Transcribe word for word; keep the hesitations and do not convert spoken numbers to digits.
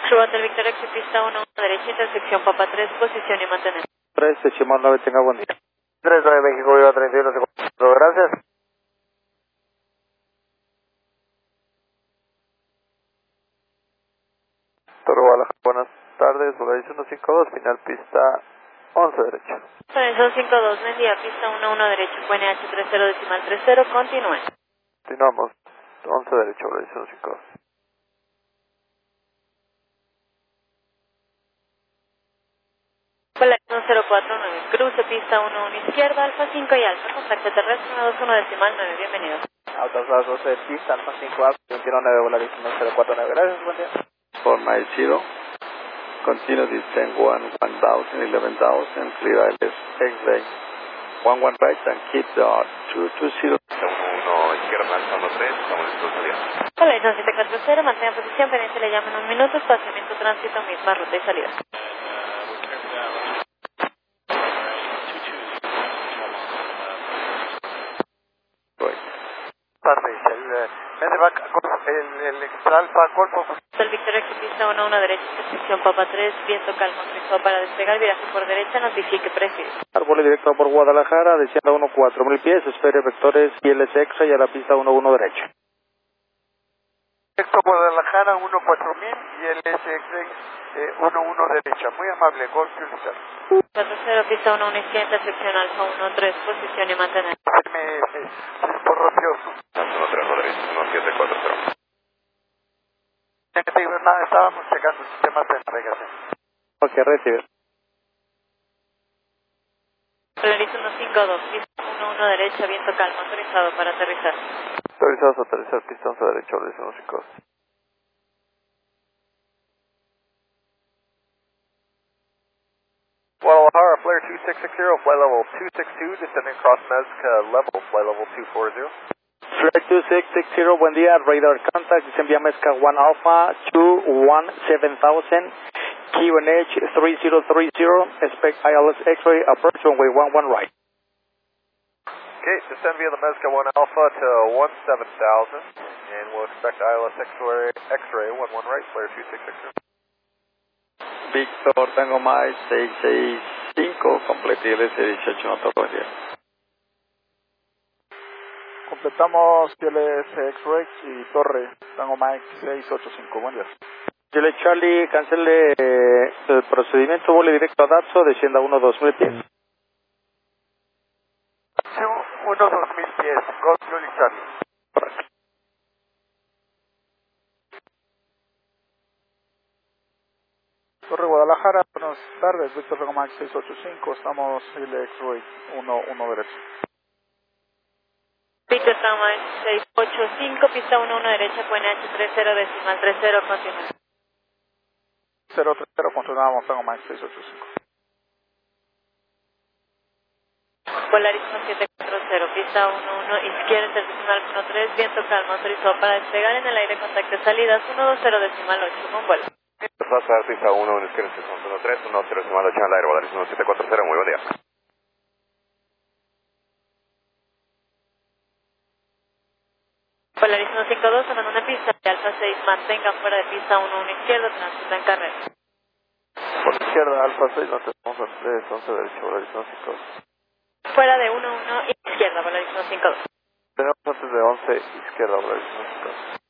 Suba del Victoria X, pista uno, derecha, intersección Papa tres, posición y mantener. tres, Techimar nueve, tenga buen día. tres nueve México, Viva treinta y uno, gracias. Toro Guadalajara, buenas tardes, Volaris uno cinco dos, final pista once derecho. Volaris cinco dos, buen día, pista uno uno derecho, Q N H treinta decimal treinta, continúe. Continuamos, once derecho, Volaris uno cinco dos. Volaris cero cuatro nueve, cruce pista uno uno izquierda, Alfa cinco y Alfa, contacto terrestre uno dos uno decimal nueve, bienvenido. Autos doce, pista Alfa cinco A, veintiuno nueve, Volaris uno cero cuatro nueve, gracias, buen día. four nine zero, continue descend one one thousand, eleven thousand, clear I L S X-ray, one one right and keep the two two zero. uno izquierda, Alfa uno tres, estamos listos a salida. Volaris siete cuatro cero, mantenga posición, pendiente le llama en un minuto, espaciamiento, tránsito, misma ruta y salida. Tarde, salida. Vende va el, el extra Alfa, Golfo. Del Victoria X, pista uno uno derecha, intersección Papa tres, viento calmo, frisó para despegar, viraje por derecha, notifique presidio. Árbol directo por Guadalajara, descienda uno cuatro mil pies, espere vectores I L S X y a la pista uno uno derecho. Directo Guadalajara, uno cuatro mil y el S X eh, uno uno derecha. Muy amable, Golf Ulitar. cuatro cero, pista uno uno izquierda, intersección Alfa uno tres, posición y mantener. Me, me, me borroció. uno tres, Volaris uno siete cuatro cero. Nada, estábamos checando sistemas de navegación. Ok, recibe. Volaris uno cinco dos, pista uno uno derecha, viento calmo, autorizado para aterrizar. Autorizados a aterrizar, pista once derecho, Volaris uno cinco dos. Guadalajara, Flare two six six zero, flight level two six two, descending across Mezca level, flight level two four zero. Flight two six six zero, buen día, radar contact, descend via Mezca one Alpha, two one seven thousand, Q N H three zero three zero, expect I L S X-ray, approach runway one one right. Okay, descend via the Mezca one Alpha to one seven thousand, and we'll expect I L S X-ray, X-ray one one right, Flare two six six zero. Víctor, tengo más seis seis cinco, completé el S dieciocho, no toco el día. Completamos T L S X-Ray y Torre, Tango Mike seis ocho cinco, buen día. Dile Charlie, cancele eh, el procedimiento, vuelo directo a Datso, descienda uno dos mil pies. uno dos mil pies, Golf Luli Charlie. Correcto. Torre Guadalajara, buenas tardes, Víctor Tango Mike seis ocho cinco, estamos T L S X-Ray uno uno derecho. Victor Tango seis ocho cinco, pista uno uno derecha, Q N H treinta decimal treinta, continúe. cero tres cero, continuamos Tango Mike seis ocho cinco. Volaris siete cuatro cero, pista uno uno izquierda, intersección Alfa uno tres, viento calmo, autorizado para despegar en el aire, contacto salidas uno dos cero decimal ocho, con vuelo. Pasar pista uno, uno izquierda, uno tres, uno cero decimal ocho en el aire, Volaris uno siete cuatro cero, muy buen día. Volaris uno cinco dos, sonando una pista de Alfa seis, mantengan fuera de pista uno uno izquierda, tránsito en carrera. Por izquierda, Alfa seis, no tenemos al tres, once derecho, Volaris uno cinco dos. Fuera de uno uno izquierda, Volaris uno cinco dos. Tenemos antes de once izquierda, Volaris uno cinco dos.